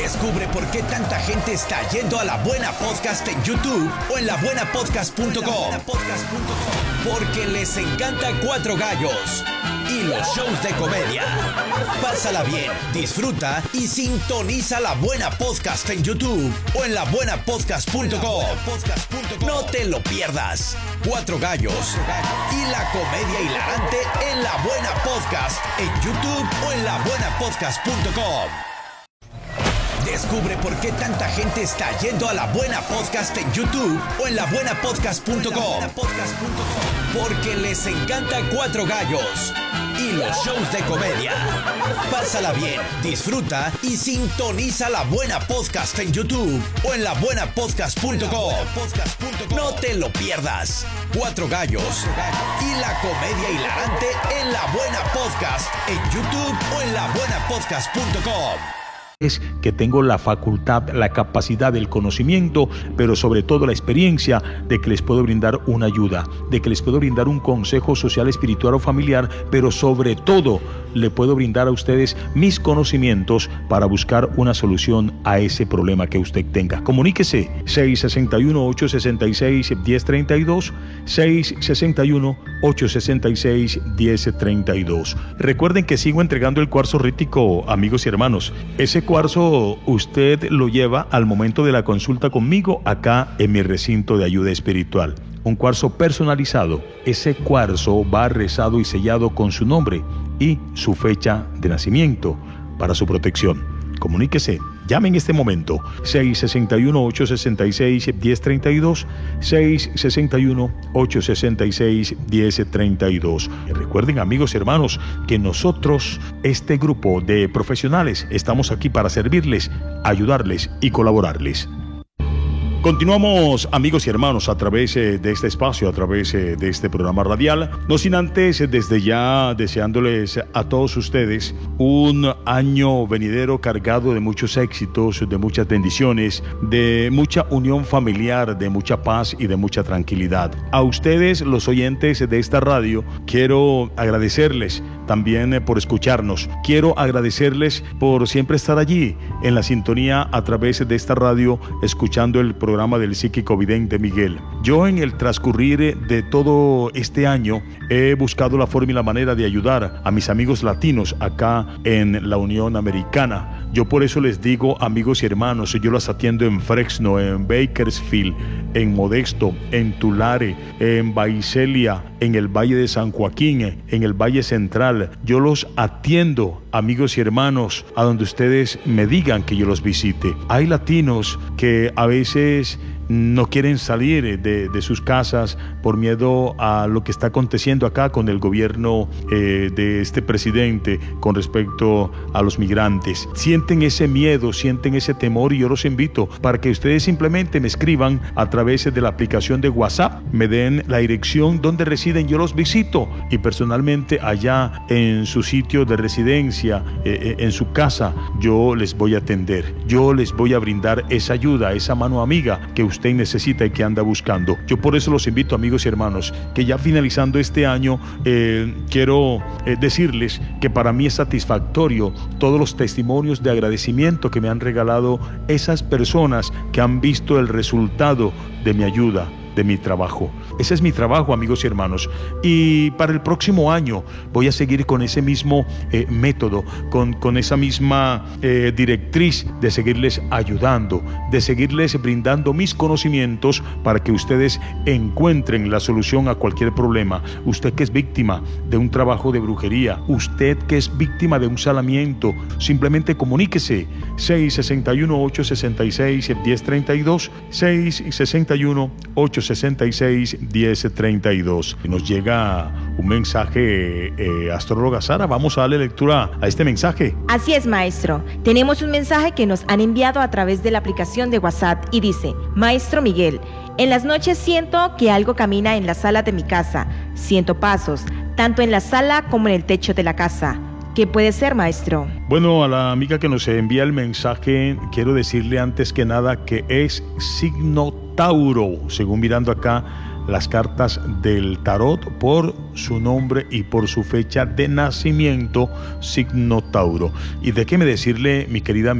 Descubre por qué tanta gente está yendo a La Buena Podcast en YouTube o en labuenapodcast.com. Porque les encanta Cuatro Gallos y los shows de comedia. Pásala bien, disfruta y sintoniza La Buena Podcast en YouTube o en labuenapodcast.com. No te lo pierdas. Cuatro Gallos y la comedia hilarante en La Buena Podcast en YouTube o en labuenapodcast.com. Descubre por qué tanta gente está yendo a La Buena Podcast en YouTube o en labuenapodcast.com. Porque les encanta Cuatro Gallos y los shows de comedia. Pásala bien, disfruta y sintoniza La Buena Podcast en YouTube o en labuenapodcast.com. No te lo pierdas. Cuatro Gallos y la comedia hilarante en La Buena Podcast en YouTube o en labuenapodcast.com. Es que tengo la facultad, la capacidad, el conocimiento, pero sobre todo la experiencia de que les puedo brindar una ayuda, de que les puedo brindar un consejo social, espiritual o familiar, pero sobre todo le puedo brindar a ustedes mis conocimientos para buscar una solución a ese problema que usted tenga. Comuníquese 661-866-1032, 661-866-1032. Recuerden que sigo entregando el cuarzo rítico, amigos y hermanos. Ese cuarzo usted lo lleva al momento de la consulta conmigo acá en mi recinto de ayuda espiritual. Un cuarzo personalizado. Ese cuarzo va rezado y sellado con su nombre y su fecha de nacimiento para su protección. Comuníquese, llame en este momento 661-866-1032, 661-866-1032. Recuerden, amigos y hermanos, que nosotros, este grupo de profesionales, estamos aquí para servirles, ayudarles y colaborarles. Continuamos, amigos y hermanos, a través de este espacio, a través de este programa radial, no sin antes desde ya deseándoles a todos ustedes un año venidero cargado de muchos éxitos, de muchas bendiciones, de mucha unión familiar, de mucha paz y de mucha tranquilidad. A ustedes, los oyentes de esta radio, quiero agradecerles también por escucharnos. Quiero agradecerles por siempre estar allí en la sintonía a través de esta radio, escuchando el programa del psíquico vidente Miguel. Yo en el transcurrir de todo este año he buscado la forma y la manera de ayudar a mis amigos latinos acá en la Unión Americana. Yo por eso les digo, amigos y hermanos, yo los atiendo en Fresno, en Bakersfield, en Modesto, en Tulare, en Visalia, en el Valle de San Joaquín, en el Valle Central. Yo los atiendo, amigos y hermanos, a donde ustedes me digan que yo los visite. Hay latinos que a veces no quieren salir de sus casas por miedo a lo que está aconteciendo acá con el gobierno de este presidente con respecto a los migrantes. Sienten ese miedo, sienten ese temor, y yo los invito para que ustedes simplemente me escriban a través de la aplicación de WhatsApp, me den la dirección donde residen, yo los visito y personalmente allá en su sitio de residencia, en su casa, yo les voy a atender, yo les voy a brindar esa ayuda, esa mano amiga que usted necesita y que anda buscando. Yo por eso los invito, amigos y hermanos, que ya finalizando este año, quiero decirles que para mí es satisfactorio todos los testimonios de agradecimiento que me han regalado esas personas que han visto el resultado de mi ayuda, de mi trabajo. Ese es mi trabajo, amigos y hermanos. Y para el próximo año voy a seguir con ese mismo método, con esa misma directriz de seguirles ayudando, de seguirles brindando mis conocimientos para que ustedes encuentren la solución a cualquier problema. Usted que es víctima de un trabajo de brujería, usted que es víctima de un salamiento, simplemente comuníquese 661-866-1032, 661-866-1032. Nos llega un mensaje, astróloga Sara. Vamos a darle lectura a este mensaje. Así es, maestro. Tenemos un mensaje que nos han enviado a través de la aplicación de WhatsApp y dice: Maestro Miguel, en las noches siento que algo camina en la sala de mi casa. Siento pasos, tanto en la sala como en el techo de la casa. ¿Qué puede ser, maestro? Bueno, a la amiga que nos envía el mensaje, quiero decirle antes que nada que es signo Tauro, según mirando acá las cartas del tarot, por su nombre y por su fecha de nacimiento, signo Tauro. Y déjeme decirle, mi querida